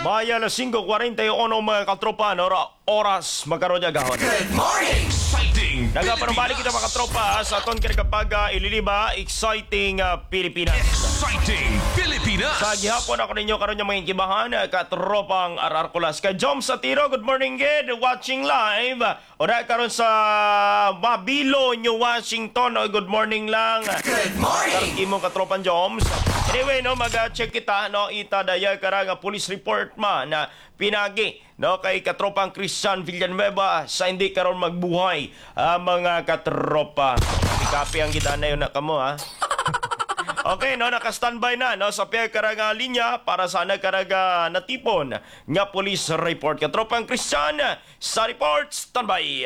Maya alas 5:41 mga katropa, no? Oras magkaroon niya gahon. Good morning, exciting Nagapanumbalik kita mga katropa sa aton kini kapag ililiba, exciting Pilipinas. Exciting Pilipinas. Sa gihapon ako ninyo karon yung mga ikibahan, katropang Ararkulas. Kay Jom Satiro, good morning gid, watching live. O na karon sa Mabilo, New Washington, good morning lang. Good morning. Karong imong katropang Joms. Anyway, no, mag-check kita, no, ita daya karang police report man na pinagi, no, kay katropang Christian Villanueva sa hindi karon magbuhay mga katropa. Kapi ang gidanay na kamo, ha. Okay, no, naka-standby na, no, sa piya karang linya para sa nagkaraga natipon nga police report. Katropang Christian sa report, standby.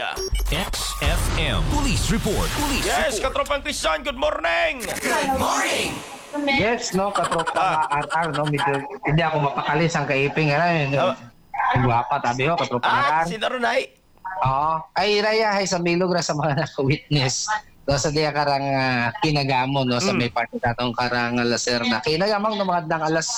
XFM Police Report. Police Yes, Report. katropang Christian, good morning. Good morning. Yes, no, katropa RR, no, medyo hindi ako mapakalis ang kaiping, ano, ang guwapa, tabi ko, katropa RR. Sinarunay. Oo, ay raya, ay sa milog ra sa mga naka-witness. No, sa diya karang kinagamo, no, sa may party tatong karang Lacerna. Kinagamang no, mga dang alas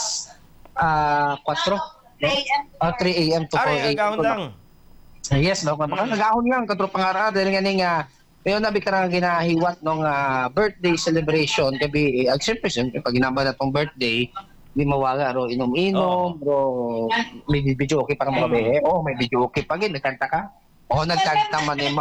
4, no? 3 a.m. to 4 Ari, a.m. agahon lang. Yes, no, nag-ahon lang, katropa RR, dahil nga nga, ngayon nabi karang ginahiwat nung birthday celebration kabi siyempre pag ginaba na tong birthday di mawaga ro inom-inom bro may video okay para mga behe may video okay pag nagkanta ka nagkanta man mo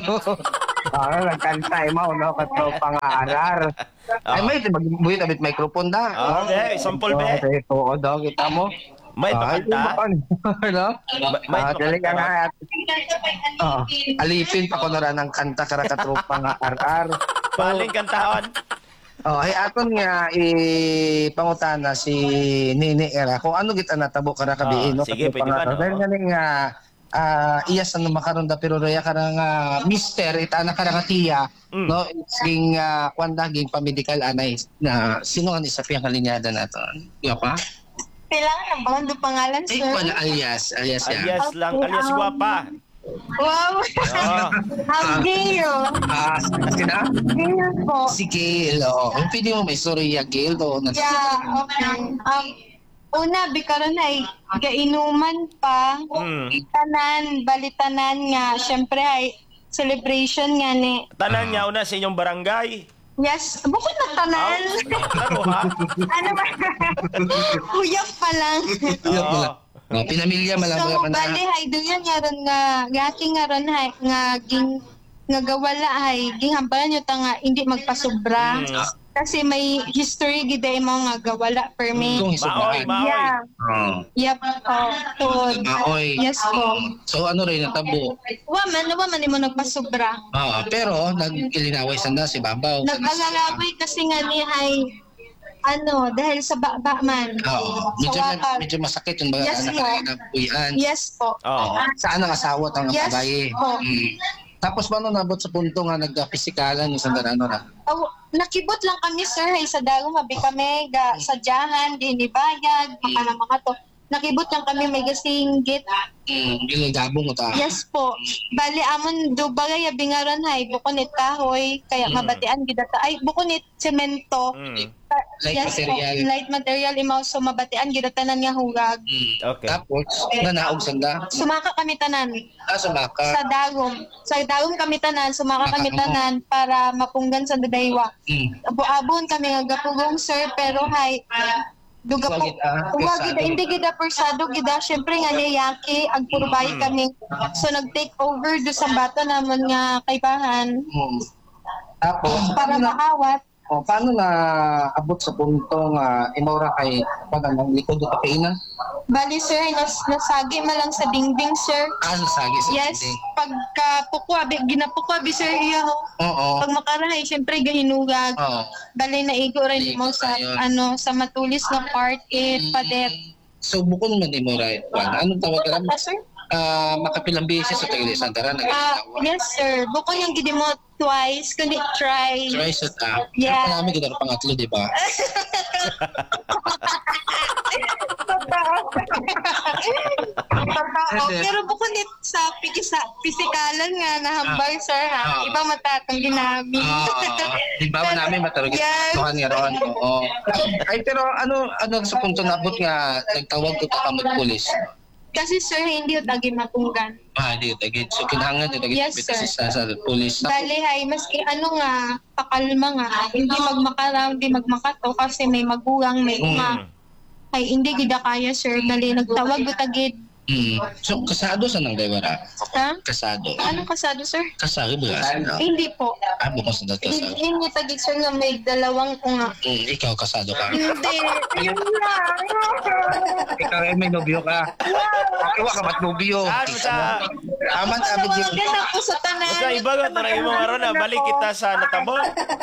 nagkanta mo no katropang arar ay may magbuhit abit microphone da Okay, sample be. Oo daw kita mo May pakanta. no May dali ka pakanta. nga alipin pa ko na rin ang kanta kara katropang arar Paling kantahon. ay aton nga pangutana si Nini era kung ano kita natabo kara kabiin no sige, pwede ba, no? dahil nga iyas na makaron da pero raya kara nga mister itana kara nga tiya no sing kwandaging pamedical anay na sino ang isa piyang kalinyada naton yo pa Kailangan ng bang do pangalan, ay sir? wala alias ya Alias lang, alias guwapa. Wow! Oo. Ang gayo! sina Gayo po. si Gail pwede mo may storya Gail do Yeah, okay. Una, bikaron ay gainuman pa. Balitanan nga. Siyempre ay celebration nga ni. Tanan niya una sa inyong barangay. Yes, bukod na tanan. Ano ha? Ano ba? Uyap pa lang. Oo. pinamilya So, malabo bali, hay, doon nga ron nga, gati nga ron, hay, nga, nga gawala, hay, ging hampalan nyo ta nga, hindi magpasobra. Kasi may history, giday mo nga gawala, permit. kung Maoy, isubaan maoy. Yeah. Yep, tod. Maoy. Yes po. So ano rin natabo? Waman mo nagpasobra. Pero nag-ilinaway sanda si Babaw. Nag-alalaboy kasi nga ni, hay, dahil sa baba man. Medyo masakit yung mga Yes, anak po. na puyan. Yes po. Oo. Saan ang asawa at ang Yes, kabaye? po. Tapos paano nabot sa punto nga nagka-pisikalan yung sandarano na? Nakibot lang kami, sir, hay, sa dago, mabi kami, sadyahan, dinibayag, mga to. Nakibot lang kami, may gasinggit. Ginagabong mo ta. Yes po. Bali, amon, do bagay, bingaran, hay, bukunit kahoy, kaya mabatian, gidata, ay, bukunit, semento. Light material. Po, light material, imaw, so mabatian, gidatanan nga hugag. Okay. Tapos, nanaog sanda. Sumaka kami tanan. Sumaka. Sa dagom kami tanan, sumaka kami tanan para mapunggan sa dadaywa. Abo-abon kami nga gapugong, sir, pero hay, duga po. Huwag gida, hindi gida persado gida. Siyempre nga niyaki, ang puro bayi kami. So nag-take over do sa bata naman nga kaibahan Tapos, para maawat. paano na abot sa punto nga imora kay pagandang likod o kapinan? Bali, sir, nasagi man lang sa bingbing, sir. Sasagi sa Yes, dinding. pagka ginapukwabi, sir, iya ho. Oo. Pag makarahay, siyempre gahinugag. Oo. Bali, naigo rin mo sa, Ayun. sa matulis na part, padet. So, bukod man ni mo right. Anong tawag ka Pa, sir? makapilang beses sa Tagalog Santara na Yes, sir. Bukod yung gidi mo twice, kundi try. try sa ta. Yeah. Ang namin kita pangatlo, di ba? pero bukod nito sa pisikalan nga na hambal, sir, ha? Iba matatang ginami. Di ba namin matarog Yes. tuhan nga ron. Oo. Ay, pero ano sa punto nabot nga nagtawag ko ta kamot pulis? Kasi, sir, hindi yung tagi matunggan. Di tagit. So kinahanglan di tagit Yes, sir. sa pulis. Dali, hay, maski ano nga, pakalma nga, hindi magmakaraw, hindi magmakato kasi may magugang, may uma. Ay, hindi gida kaya, sir. Dali, nagtawag ko tagid. So kasado sa nang daywara? Ha? Kasado. Anong kasado, sir? Kasado ba? Hindi po. Bukas na dato sa. Hindi tagid, sir, nga may dalawang ko nga. Ikaw kasado ka. Hindi. Yun lang. Ikaw ay may nobyo ka. Iwa ka ba't nobyo? Ano sa... Aman abid yung... Ganda po sa tanan. Sa iba nga, tanang imo nga ron na balik kita sa natabo.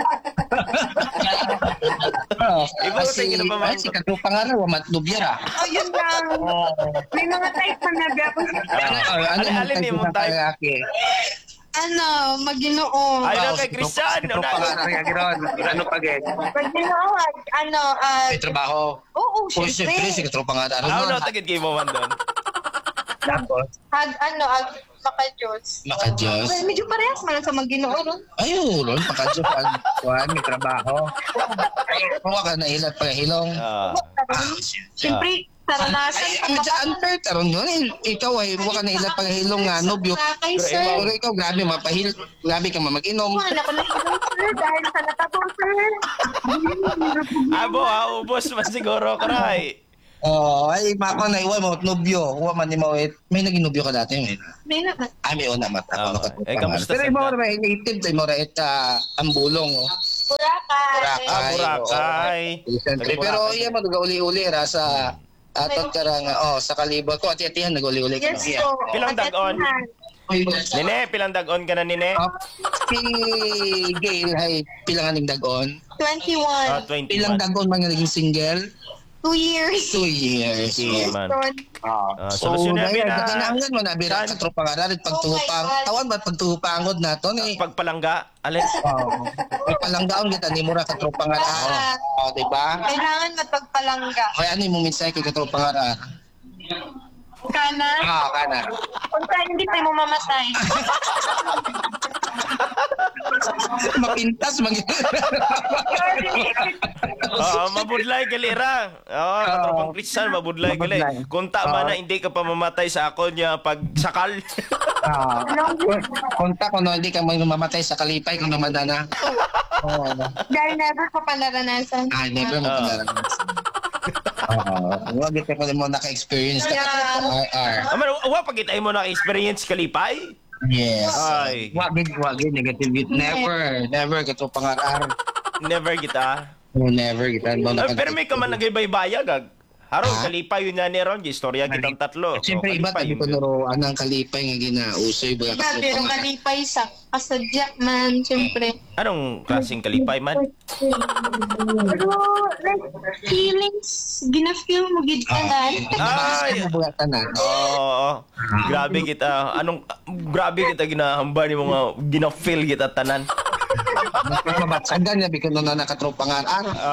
Iba ko tingin na pa, ma'am. Si Katrupa nga raw, matnobyo ra. Oh, yun lang. May mga type pa na gapos. Alin yung mong type? Ano, Maginoo. Ay, kay Christian. Katrupa nga raw yung giron. Ano pa gen? Maginoo, ano, May trabaho. oo, O siyempre, si syempre. Katrupa nga raw. Ano na tagid kay mo man doon? Tapos, Maka-Diyos. maka-Diyos. Well, medyo parehas man sa Maginoo, no? Ayun, ron, maka-Diyos. Kuhan, may trabaho. Kuha ka na ilat pagahilong. Siyempre, saranasan. Medyo unfair taron yun. Ikaw ay huwag ka na ilat pagahilong nga nobyo. Kay sir. Pero ikaw, grabe mapahil. Grabe ka mamag-inom. Wala ko na sir dahil sa natabong, sir. Abo, ubos man siguro, karay. Ay, mako na iwan mo, nobyo. Huwag man ni mo, may naging nobyo ka dati. May naman. May una mata. Kamusta Pero sa... mo rin, native tayo mo rin ambulong. Burakay. Boracay. Pero yan mo, nag-uli-uli ra sa atot karang, sa kalibot ko. Ati-atihan, nag-uli-uli ka. Yes po. Pilang dagon? Nine, pilang dagon ka na, Nine? Si Gail ay pilang aning dagon. 21. 21. Pilang dagon man nga naging single. 2 years. 2 years. Sige, man. So, Solusyon na, ganangan mo na bira Saan? sa tropa nga rin pagtuhupang. Oh my God. Tawan ba pagtuhupangod na to ni? Pagpalangga, alin? Palanggaon kita ni mura ka tropa nga rin. Di ba? Kailangan mapagpalangga. Kaya ano yung mensahe kay ka tropa nga rin? Kana? Kana. Kung saan hindi tayo mo mamatay. Mapintas mag Mabudlay galira. Katropang Christian, mabudlay gali. Kung tama na hindi ka pa mamatay sa ako niya pagsakal. Konta ko no, hindi ka mamatay sa kalipay kung naman na. Dahil never ko pa naranasan. Never mo pala. Huwag ito ko mo naka-experience ka. Wa pagkita mo na experience kalipay? Yes. Ay. Wag negative. Never kato pangarar. Never kita. Never kita. Pero may ka man nagaybaybayag. Haron, kalipay yun na ni Ron. Istorya kitang tatlo. Siyempre, iba tayo ko naro anang kalipay nga ginausoy. Pero kalipay sa kasadya man, siyempre. Anong klaseng kalipay man? Pero, like, feelings, gina-feel mo gid ka na. Ay! Oo. Grabe kita. Grabe kita ginahamba ni mga gina-feel kita tanan. Mabatsagan niya, bigyan na nakatropa nga.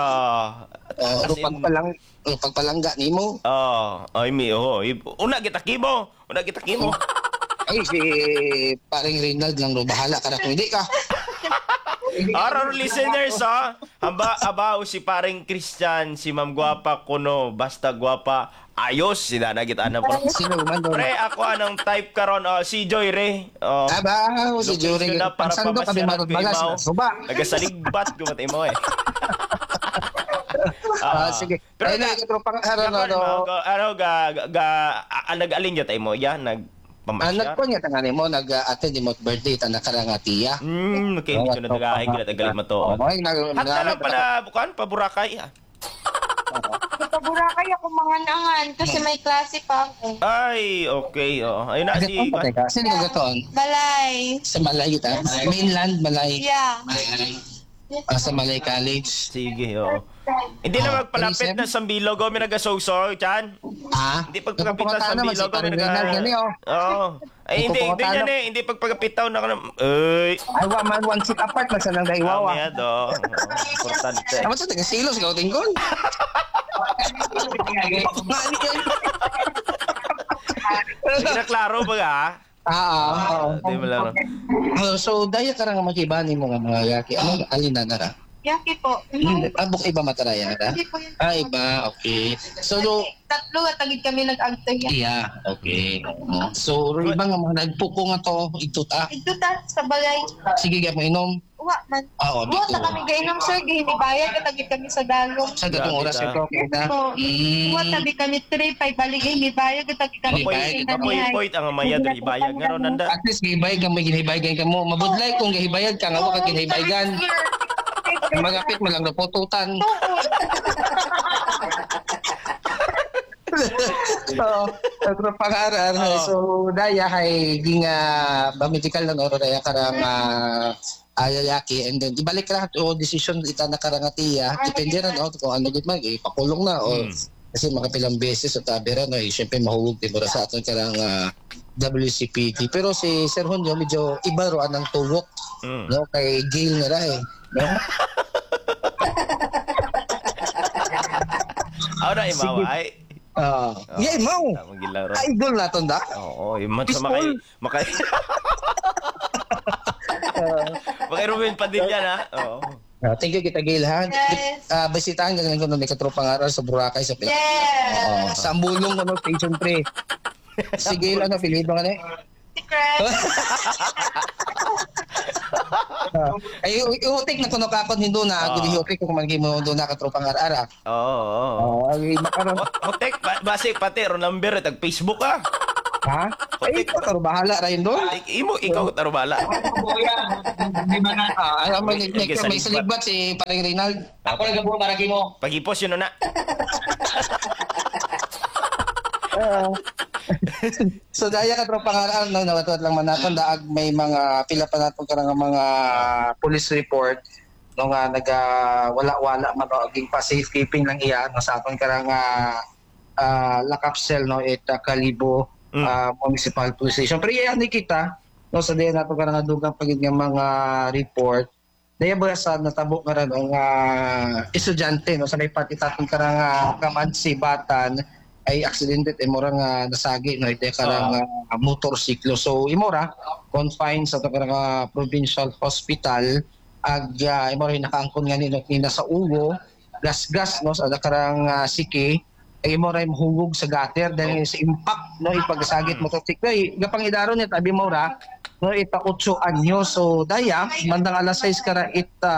Pagpalangga ni mo. Ay mi, una kita kimo. Ay, si paring Reynald lang ro, bahala ka na kung hindi ka. Araw listeners abaw si paring Christian, si Ma'am Guapa kuno, basta guwapa, ayos sila na kita anang pro. Sino man doon? Pre, ako anong type karon si Joy Re. Abaw, si Jory. Na para Pansando kami pamasyaran ko magas imaw. na suba. Nagasaligbat gumatay mo eh. Sige. Pero Ay, nagkatropa ka. Nag-alin niya tayo mo, yan, nagpamasyar. Nagpon nga tanganin mo, nag-attend mo birthday, tanang karang tiya. Okay, medyo na nagahig na tagalit mo to. Okay, Hatta lang pala, bukan, paburakay. Paburakay ako mga nangan kasi may klase pa ako. Ay, okay. Ayun na si... Sino ka gaton? Balay. Sa Malay kita? Mainland, Malay. Yeah. Sa Malay College. Sige, Hindi na magpalapit na sa bilog, may nag-asosor, Chan. Hindi pagpagkapitan sa bilog, may Ay, hindi pagpagkapitaw na ka na... Ay, wa man one seat apart, magsa nang daiwawa. Amaya importante. Tama sa taga silos, ikaw tingkol. Hindi na klaro ba ka? Oo. Di mo lang. So, daya ka nga makibani mo nga mga yaki. Ano, alin na nara? Yaki po. Buk iba mataraya ka? Hindi po yun. Iba. Okay. So, Tatlo at tagid kami nag-agtag yan. iya. Okay. So, iba nga mga nagpuko nga to. Ito ta. Ito ta, sa balay. Sige, mo inom. Uwa man. Oo, Uwa dito. ta kami gainom, sir. Gihinibayad at tagid kami sa dalong. Sa datong oras ito, okay na. So, uwa tabi kami 3-5 balik gihinibayad at tagid kami Point ang mayad at ibayag nga ron nanda. At least gibayag kang may ginibaygan ka mo. Mabudlay kung gibayad ka nga mo ka ginibaygan. Magapit mo lang na pututan. So, pangarar. So, daya kay ginga medical lang oro daya karang ayayaki and then ibalik lang o decision ita na karangatiya depende na no kung ano gid man ipakulong na o kasi mga pilang beses sa tabera no syempre mahulog din para sa aton karang WCPT pero si Sir Honyo medyo iba ro anang tuwok no kay jail nga ra no. Ahora imaway. Yeah, mo. Magilaro. Idol na to da. Oo, yung man sa makay. Ruben Padilla na. Oo. Thank you kita Gilhan. Yes. Bisitahan ka ko ni katropang aral sa Boracay sa Pilas. Yes. Sa Ambulong ko Station 3. Sige ano Filipo ka ni. Secret. Ay utik na kuno kakon hindo na gudi utik ko man mo do na katropang aral. Oo. Ay makaron. Hotek base pati ro number tag Facebook ah. Ha? Ay ito bahala ra yun doon. Ikaw taro bala. Alam mo may saligbat si Paring Reynald. Ako nagabo para kimo. Pagipos yun na. So daya ka tropang aral no nawatuat lang manaton daag may mga pila pa naton karang mga police report no nga wala-wala magaging pa safekeeping lang iya no sa aton karang lakap cell no Kalibo municipal police station. Pero iya ni kita no sa daya naton karang dugang pagid nga mga report daya ba sa natabo nga ron ang estudyante no sa may pati taton karang kamansi batan ay aksidente imora nga nasagi no ite karang motorsiklo so imora confined sa karang provincial hospital ag imora nakaangkon nga nina sa ulo gas no sa karang siki ay imora mahugog sa gutter dahil sa impact no ipagsagit motorsiklo gapang idaro niya tabi mora no ita 8 anyo so daya mandang alas 6 kara ita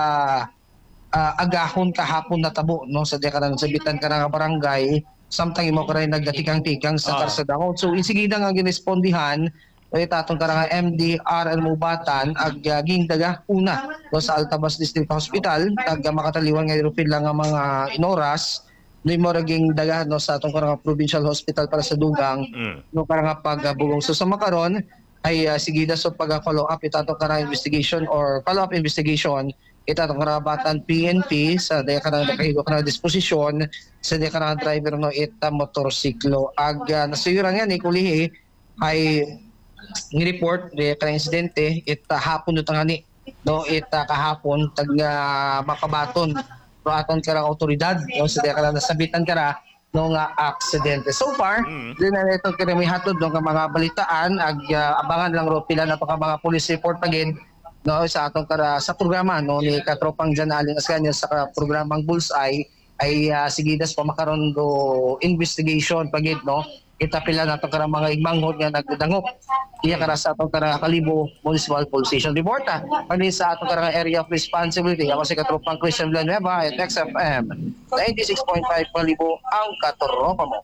agahon kahapon na tabo no sa dia karang sabitan karang barangay samtang imo karay nagdatikang-tikang sa Karsadakot. So insigida nga girespondihan tatong karang MDR Mubatan ag ging daga una no, sa Altabas District Hospital tag makataliwan nga irupil lang nga mga inoras no mo ging daga no sa atong karang provincial hospital para sa dugang no karang pagbugong so sa makaron ay sigida so pag-follow up itatong karang investigation or follow up investigation itatong karabatan PNP sa daya kanang nakahigo kanang disposisyon sa daya kanang driver no ita motorsiklo ag nasayuran nga ni kulihi ay ni-report daya kanang insidente ita hapon no tangani no ita kahapon tag makabaton no aton karang otoridad no sa daya kanang nasabitan kara no nga aksidente so far din na ito kaya may hatod no nga mga balitaan ag abangan lang ro pila na to ka mga police report again no sa atong sa programa no ni katropang Jan Aling Ascanio sa programang Bullseye ay sigidas pa makaron do investigation pagit no itapila nato kara mga igmanghod nga nagdangop iya kara sa atong Kalibo Municipal Police Station reporta pani sa atong area of responsibility ako si katropang Christian Villanueva at XFM 96.5 Kalibo ang katropa mo.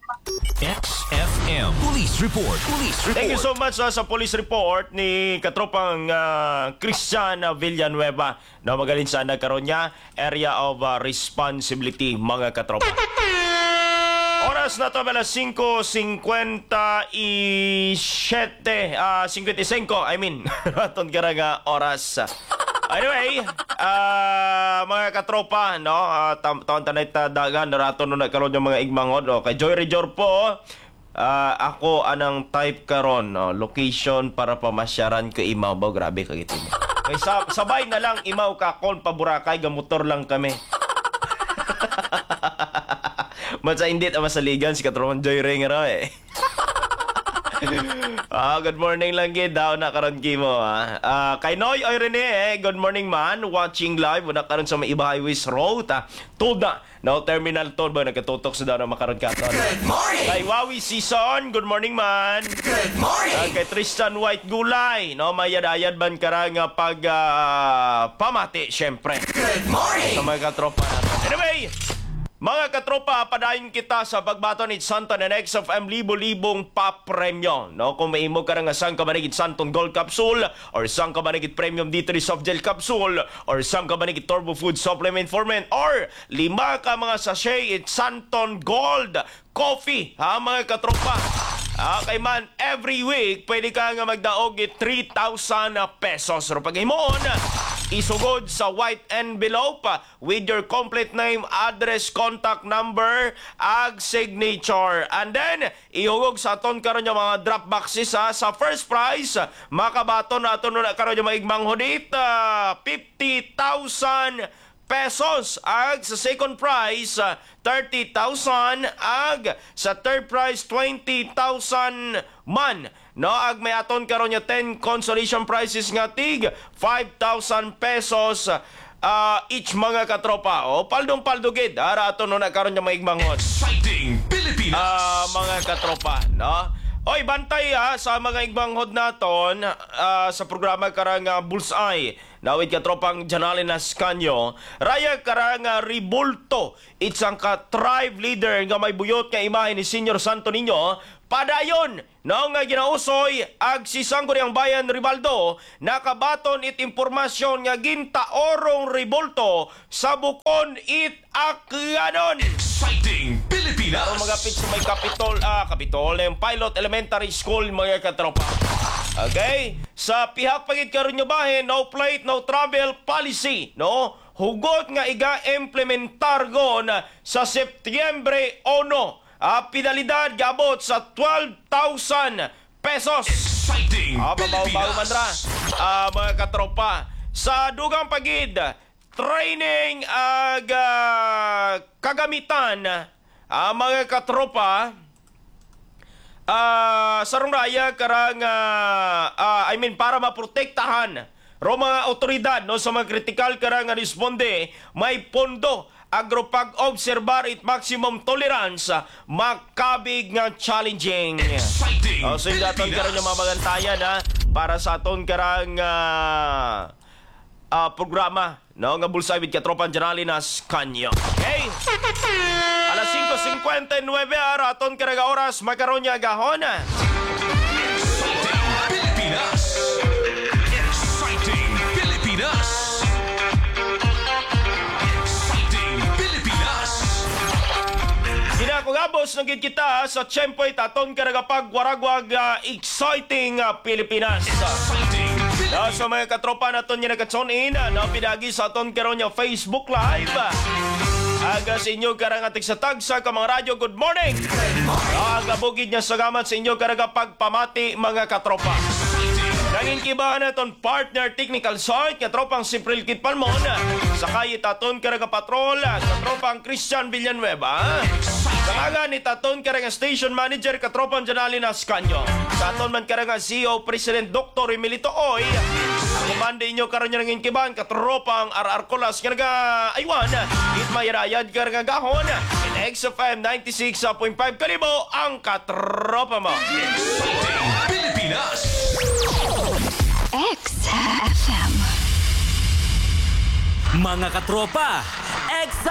XFM Police Report. Thank you so much sa police report ni katropang Christian Villanueva na magaling sa nagkaroon niya area of responsibility mga katropa. Oras na to alas 5:57 55 I mean aton karaga oras. Anyway, mga katropa no taon tanay ta dagan raton no nagkaroon yung mga igmangod kay Joy Rejor po ako anang type karon location para pamasyaran ko imaw ba grabe kagito mo. Kay sabay na lang imaw ka kon pa Boracay gamotor lang kami. Matsa hindi ta masaligan si katropang Joy Ring ra Good morning lang gid daw na karon kimo kay Noy oy Rene good morning man watching live una karon sa may Iba Highways Road tuda no terminal to ba nagatutok sa daw na makaron katon. Good morning. Kay Wawi Season good morning man. Good morning. Kay Tristan White Gulay no mayadayad ban karang pag pamati syempre. Good morning. Sa mga katropa natin. Anyway, mga katropa, padayon kita sa pagbato ni Santon and XFM libo-libong papremyo. No? Kung maimo ka nga sang kabanigit Santon Gold Capsule or sang kabanigit Premium D3 Soft Gel Capsule or sang kabanigit Turbo Food Supplement for Men or 5 ka mga sachet it Santon Gold Coffee. Ha mga katropa? Kay man, every week, pwede ka nga magdaog 3,000 pesos. Pero pag himoon, isugod sa white envelope with your complete name, address, contact number, ag signature. And then, ihugog sa aton karon yung mga drop boxes sa first prize, makabaton na aton na karon yung maigmang hodit, 50,000 pesos. Ag sa second prize, 30,000. Ag sa third prize, 20,000 man. No, ag may aton karon yung 10 consolation prizes nga tig 5,000 pesos each mga katropa. O paldong-paldo gid ara aton na karon yung maigmangon. Exciting Pilipinas. Mga katropa, no? Oy, bantay sa mga igbanghod naton sa programa karang Bullseye. Nawid ka tropang Janali Nascanyo. Raya karang Ribulto. It's ang ka-tribe leader nga may buyot nga imahe ni Senior Santo Niño. Padayon, no nga ginausoy, ag si Sangguniang Bayan Ribaldo, nakabaton it impormasyon nga gintaorong Ribulto sa bukon it akyanon. Exciting Pilipinas. Ang magapit sa may Capitol ng Pilot Elementary School mga katropa. Okay? Sa pihak pagit karon nyo bahin, no plate, no travel policy, no? Hugot nga iga-implementar gon sa Setyembre 1. Pinalidad gabot sa 12,000 pesos. Exciting Babaw-baw man ra. Mga katropa. Sa dugang pagid, training ag kagamitan mga katropa sarong raya karang para maprotektahan ro mga otoridad no sa mga kritikal karang responde may pondo agropag-obserbar it maximum tolerance makabig nga challenging. Exciting So yung daton karon yung mga magantayan para sa aton karang programa no nga Bullseye with Katropan Janali Nascanyo. Okay? Alas 5:59 aton karang oras makaron niya gahon. Exciting Pilipinas. Exciting Pilipinas. Exciting Pilipinas. Kinakugabos ng gid kita sa tiyempo'y taton karagapag waragwag exciting Pilipinas. Exciting Sa mga katropa naton yung nag-tune in na pinagi sa aton karon yung Facebook Live. Aga sa inyo karang atik sa tagsa ka mga radyo, good morning! Aga bugid niya sagamat sa inyo karang pagpamati mga katropa. Nangin kibahan naton partner technical site katropang Sipril Kit Palmon. Sakay taton karang patrol katropang Christian Villanueva. Salaga ni taton karang station manager katropang Janali Nascanyo. Sa aton man karang CEO President Dr. Emilito Oy. Kumanda inyo karon nyo nangin kibahan katropang RR Colas karang aywan. Itmayarayad karang gahon. In XFM 96.5 kalibo ang katropa mo. Exciting Pilipinas. XFM. Mga katropa,